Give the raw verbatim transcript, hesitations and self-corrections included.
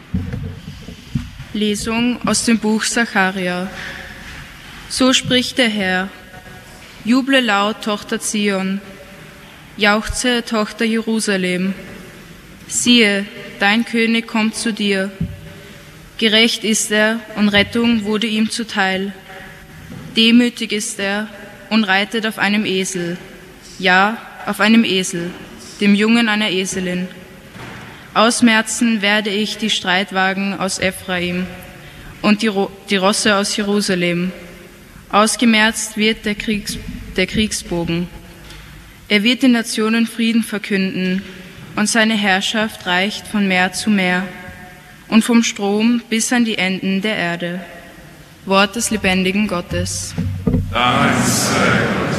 Lesung aus dem Buch Sacharja. So spricht der Herr: Juble laut, Tochter Zion, jauchze, Tochter Jerusalem. Siehe, dein König kommt zu dir. Gerecht ist er und Rettung wurde ihm zuteil. Demütig ist er und reitet auf einem Esel, ja, auf einem Esel, dem Jungen einer Eselin. Ausmerzen werde ich die Streitwagen aus Ephraim und die, Ro- die Rosse aus Jerusalem. Ausgemerzt wird der, Kriegs- der Kriegsbogen. Er wird den Nationen Frieden verkünden, und seine Herrschaft reicht von Meer zu Meer und vom Strom bis an die Enden der Erde. Wort des lebendigen Gottes. Dank sei Gott.